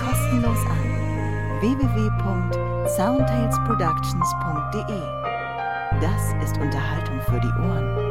kostenlos an. www.soundtalesproductions.de. Das ist Unterhaltung für die Ohren.